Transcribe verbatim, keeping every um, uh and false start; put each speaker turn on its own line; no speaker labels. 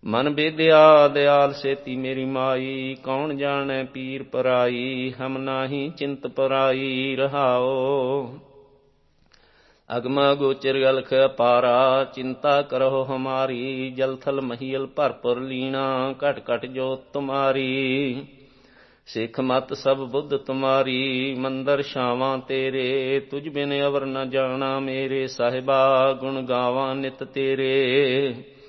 ਮਨ ਬੇਦਿਆ ਦਿਆਲ ਸੇਤੀ ਮੇਰੀ ਮਾਈ, ਕੌਣ ਜਾਣੈ ਪੀਰ ਪਰਾਈ, ਹਮ ਨਾਹੀ ਚਿੰਤ ਪਰਾਈ। ਰਹਾਓ ਅਗਮ ਗੋਚਰ ਅਲਖ ਅਪਾਰਾ, ਚਿੰਤਾ ਕਰਹੁ ਹਮਾਰੀ, ਜਲ ਥਲ ਮਹੀਲ ਭਰਪੁਰ ਲੀਣਾ, ਘਟ ਘਟ ਜੋਤ ਤੁਮਾਰੀ। ਸਿੱਖ ਮਤ ਸਭ ਬੁੱਧ ਤੁਮਾਰੀ, ਮੰਦਰ ਛਾਵਾਂ ਤੇਰੇ, ਤੁਝ ਬਿਨ ਅਵਰ ਨ ਜਾਣਾ ਮੇਰੇ, ਸਾਹਿਬਾ ਗੁਣ ਗਾਵਾਂ ਨਿਤ ਤੇਰੇ।